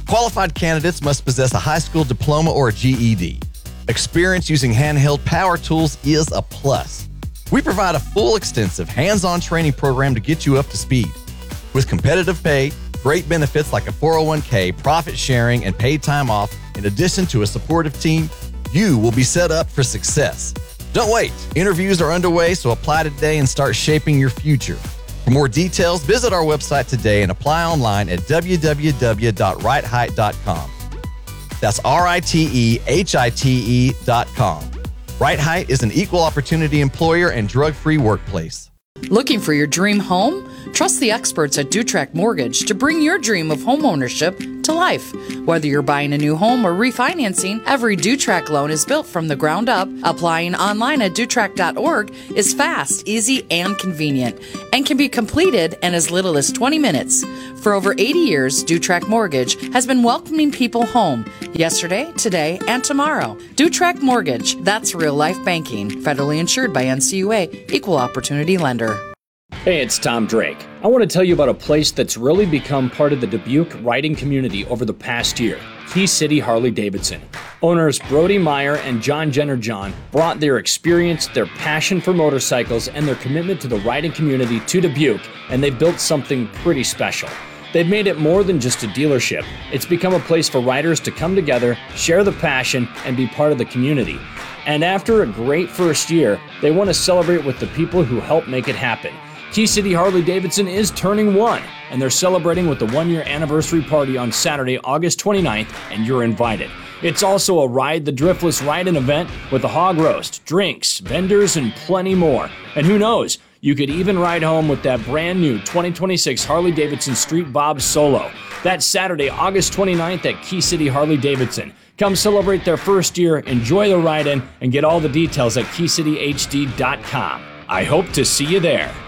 Qualified candidates must possess a high school diploma or a GED. Experience using handheld power tools is a plus. We provide a full, extensive, hands-on training program to get you up to speed. With competitive pay, great benefits like a 401k, profit sharing, and paid time off, in addition to a supportive team, you will be set up for success. Don't wait. Interviews are underway, so apply today and start shaping your future. For more details, visit our website today and apply online at www.rightheight.com. That's RITEHITE.com. Right Height is an equal opportunity employer and drug-free workplace. Looking for your dream home? Trust the experts at Dutrack Mortgage to bring your dream of home ownership to life. Whether you're buying a new home or refinancing, every Dutrack loan is built from the ground up. Applying online at Dutrack.org is fast, easy, and convenient, and can be completed in as little as 20 minutes. For over 80 years, Dutrack Mortgage has been welcoming people home yesterday, today, and tomorrow. Dutrack Mortgage, that's real life banking. Federally insured by NCUA, Equal Opportunity Lender. Hey, it's Tom Drake. I want to tell you about a place that's really become part of the Dubuque riding community over the past year, Key City Harley-Davidson. Owners Brody Meyer and John Jenner John brought their experience, their passion for motorcycles, and their commitment to the riding community to Dubuque, and they built something pretty special. They've made it more than just a dealership. It's become a place for riders to come together, share the passion, and be part of the community. And after a great first year, they want to celebrate with the people who helped make it happen. Key City Harley-Davidson is turning 1, and they're celebrating with the 1-year anniversary party on Saturday, August 29th, and you're invited. It's also a Ride the Driftless Ride-In event with a hog roast, drinks, vendors, and plenty more. And who knows, you could even ride home with that brand new 2026 Harley-Davidson Street Bob Solo. That's Saturday, August 29th at Key City Harley-Davidson. Come celebrate their first year, enjoy the ride-in, and get all the details at keycityhd.com. I hope to see you there.